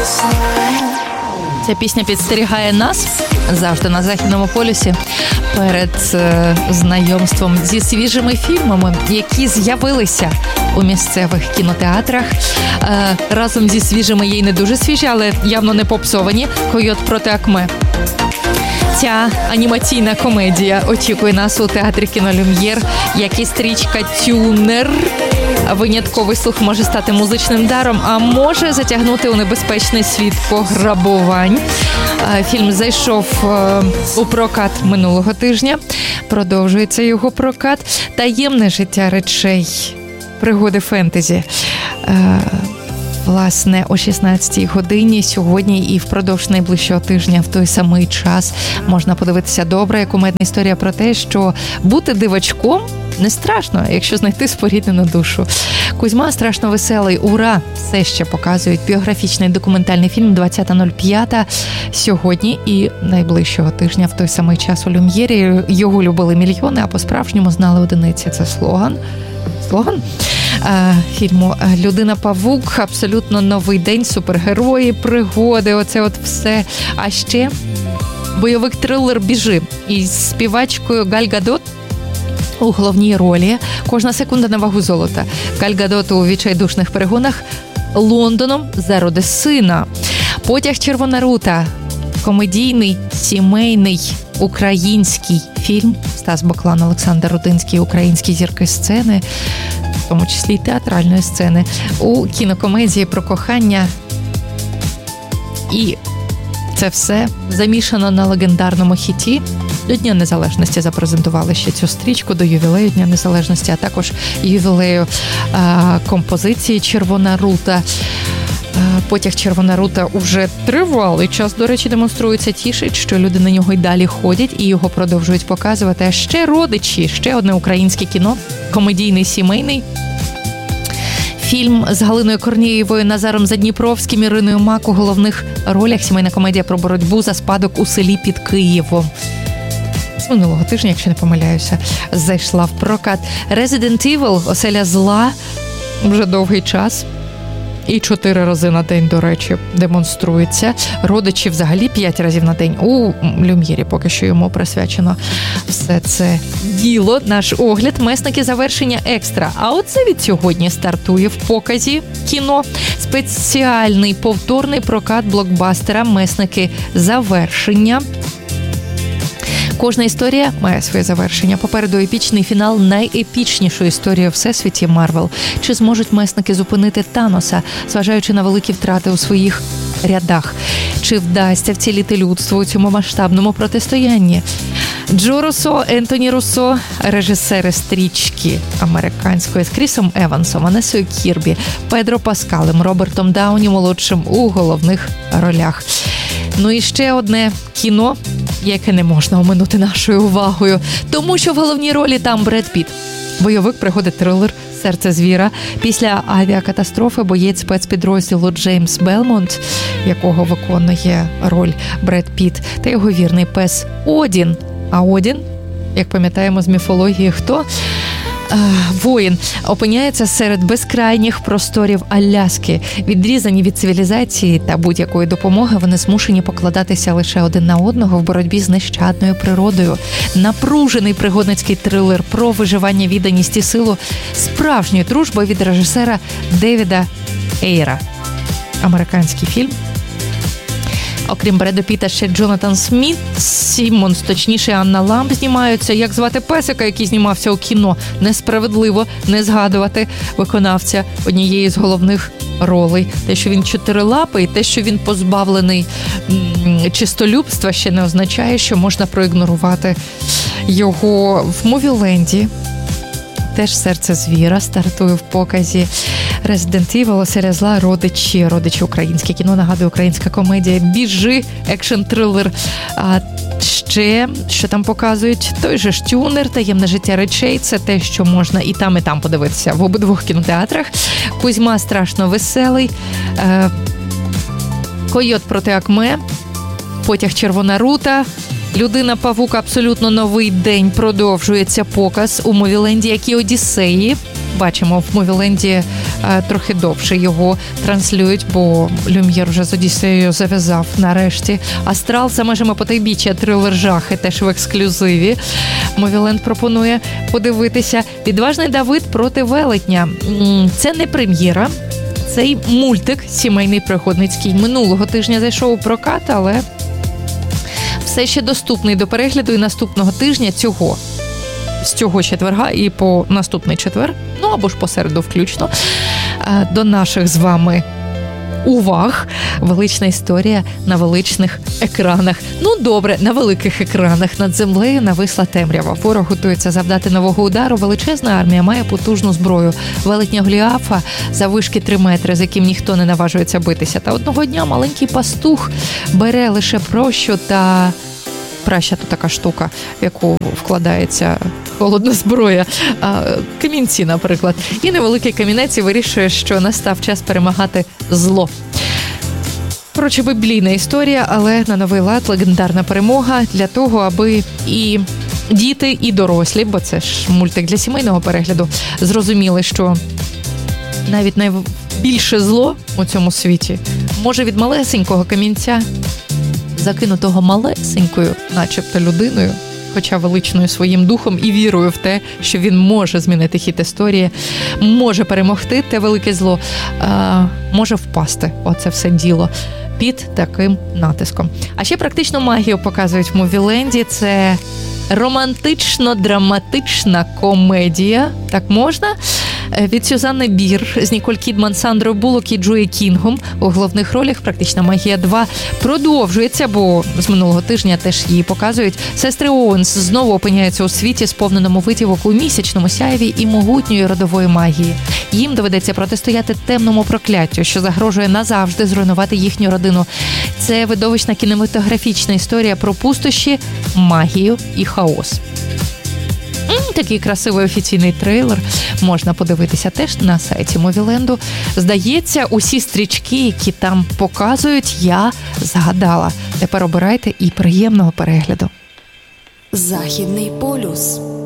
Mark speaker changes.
Speaker 1: Ця пісня підстерігає нас завжди на Західному полюсі перед знайомством зі свіжими фільмами, які з'явилися у місцевих кінотеатрах. Разом зі свіжими є й не дуже свіжі, але явно не попсовані. «Койот проти Акме». Ця анімаційна комедія очікує нас у театрі кіно «Люм'єр», як і стрічка «Тюнер». Винятковий слух може стати музичним даром, а може затягнути у небезпечний світ пограбувань. Фільм зайшов у прокат минулого тижня. Продовжується його прокат. Таємне життя речей. Пригоди фентезі. Власне, о 16-й годині сьогодні і впродовж найближчого тижня в той самий час можна подивитися добра, кумедна історія про те, що бути дивачком не страшно, якщо знайти споріднену душу. Кузьма страшно веселий. Ура! Все ще показують біографічний документальний фільм 20.05 сьогодні і найближчого тижня в той самий час у Люм'єрі. Його любили мільйони, а по-справжньому знали одиниці. Це слоган фільму «Людина-павук», абсолютно новий день, супергерої, пригоди, оце от все. А ще бойовик трилер «Біжи» із співачкою Галь Гадот у головній ролі. Кожна секунда на вагу золота. Галь Гадот у відчайдушних перегонах Лондоном заради сина. «Потяг Червона рута» – комедійний, сімейний, український фільм. Стас Баклан, Олександр Рудинський, українські зірки сцени, в тому числі й театральної сцени, у кінокомедії про кохання. І це все замішано на легендарному хіті. До Дня Незалежності запрезентували ще цю стрічку, до ювілею Дня Незалежності, а також ювілею композиції «Червона рута». Потяг «Червона рута» уже тривалий час, до речі, демонструється, тішить, що люди на нього й далі ходять і його продовжують показувати. А ще «Родичі», ще одне українське кіно, комедійний, сімейний. Фільм з Галиною Корнієвою, Назаром Задніпровським, Іриною Мак у головних ролях. Сімейна комедія про боротьбу за спадок у селі під Києвом. З минулого тижня, якщо не помиляюся, зайшла в прокат. Resident Evil, Оселя зла, вже довгий час. І 4 рази на день, до речі, демонструється. «Родичі» взагалі 5 разів на день. У Люм'єрі поки що йому присвячено все це діло. Наш огляд «Месники завершення екстра». А оце від сьогодні стартує в показі кіно. Спеціальний повторний прокат блокбастера «Месники завершення». Кожна історія має своє завершення. Попереду епічний фінал найепічнішої історії у всесвіті Марвел. Чи зможуть месники зупинити Таноса, зважаючи на великі втрати у своїх рядах? Чи вдасться вціліти людство у цьому масштабному протистоянні? Джо Руссо, Ентоні Руссо, режисери стрічки американської з Крісом Евансом, Ванесою Кірбі, Педро Паскалем, Робертом Дауні молодшим у головних ролях. Ну і ще одне кіно, яке не можна оминути нашою увагою, тому що в головній ролі там Бред Піт. Бойовик, пригоди, трилер, серце звіра. Після авіакатастрофи боєць спецпідрозділу Джеймс Белмонт, якого виконує роль Бред Піт, та його вірний пес Одін. А Одін, як пам'ятаємо з міфології, хто? Воїн, опиняється серед безкрайніх просторів Аляски. Відрізані від цивілізації та будь-якої допомоги, вони змушені покладатися лише один на одного в боротьбі з нещадною природою. Напружений пригодницький трилер про виживання, відданість і силу справжньої дружби від режисера Девіда Ейра. Американський фільм. Окрім Бреда Піта, ще Джонатан Сміт, Сіммонс, точніше Анна Ламб знімаються. Як звати песика, який знімався у кіно? Несправедливо не згадувати виконавця однієї з головних ролей. Те, що він чотирилапий, те, що він позбавлений чистолюбства, ще не означає, що можна проігнорувати його в Мувіленді. Теж серце звіра стартує в показі. Resident Evil, Оселя зла, Родичі. Родичі, українське кіно, нагадую, українська комедія. Біжи, екшн-трилер. А ще, що там показують? Той же ж Тюнер, таємне життя речей. Це те, що можна і там подивитися в обидвох кінотеатрах. Кузьма страшно веселий. Койот проти Акме. Потяг Червона рута. Людина-павук, абсолютно новий день, продовжується показ у Мувіленді, як і Одіссеї. бачимо, в Мувіленді трохи довше його транслюють, бо Люм'єр вже з Одіссеєю зав'язав нарешті. Астрал за межами потайбіччя, трилер жахи теж в ексклюзиві. Мувіленд пропонує подивитися. Відважний Давид проти велетня. Це не прем'єра. Цей мультик сімейний пригодницький минулого тижня зайшов у прокат, але все ще доступний до перегляду і наступного тижня з цього четверга і по наступний четвер, або ж по середу включно, до наших з вами уваг. Велична історія на величних екранах. Добре, на великих екранах. Над землею нависла темрява. Ворог готується завдати нового удару. Величезна армія має потужну зброю. Велетня Голіафа заввишки 3 метри, з яким ніхто не наважується битися. Та одного дня маленький пастух бере лише прощу та... Праща – то така штука, в яку вкладається холодна зброя, камінці, наприклад. І невеликий камінець і вирішує, що настав час перемагати зло. Коротше, біблійна історія, але на новий лад легендарна перемога для того, аби і діти, і дорослі, бо це ж мультик для сімейного перегляду, зрозуміли, що навіть найбільше зло у цьому світі може від малесенького камінця, закинутого малесенькою, начебто людиною, хоча величною своїм духом і вірою в те, що він може змінити хід історії, може перемогти те велике зло, може впасти оце все діло під таким натиском. А ще практичну магію показують в Мувіленді. Це романтично-драматична комедія, так можна? Від Сюзанни Бір з Ніколь Кідман, Сандрою Буллок і Джої Кінгом у головних ролях. Практична магія 2 продовжується, бо з минулого тижня теж її показують. Сестри Оуенс знову опиняються у світі, сповненому витівок у місячному сяйві і могутньої родової магії. Їм доведеться протистояти темному прокляттю, що загрожує назавжди зруйнувати їхню родину. Це видовищна кінематографічна історія про пустощі, магію і хаос. Такий красивий офіційний трейлер можна подивитися теж на сайті Мувіленду. Здається, усі стрічки, які там показують, я згадала. Тепер обирайте і приємного перегляду.
Speaker 2: Західний полюс.